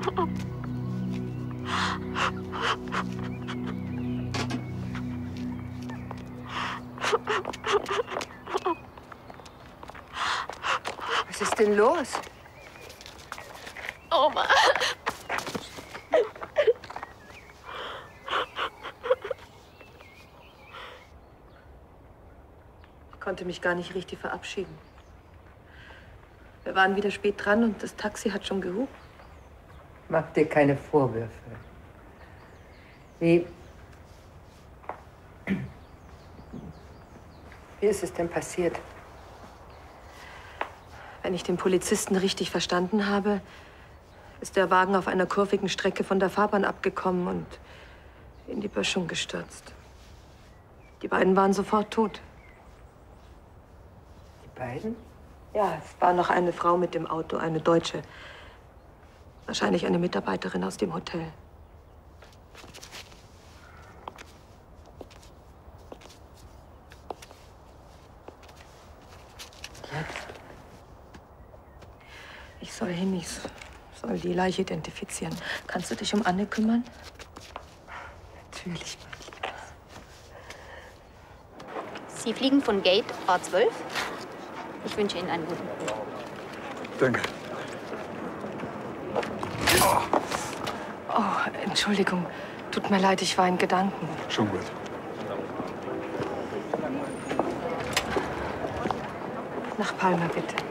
Was ist denn los? Oma. Ich konnte mich gar nicht richtig verabschieden. Wir waren wieder spät dran und das Taxi hat schon gehupt. Mach dir keine Vorwürfe. Wie ist es denn passiert? Wenn ich den Polizisten richtig verstanden habe, ist der Wagen auf einer kurvigen Strecke von der Fahrbahn abgekommen und in die Böschung gestürzt. Die beiden waren sofort tot. Die beiden? Ja, es war noch eine Frau mit dem Auto, eine Deutsche. Wahrscheinlich eine Mitarbeiterin aus dem Hotel. Jetzt? Ich soll hin, ich soll die Leiche identifizieren. Kannst du dich um Anne kümmern? Natürlich, mein Lieber. Sie fliegen von Gate A12. Ich wünsche Ihnen einen guten Flug. Danke. Oh, Entschuldigung. Tut mir leid, ich war in Gedanken. Schon gut. Nach Palma, bitte.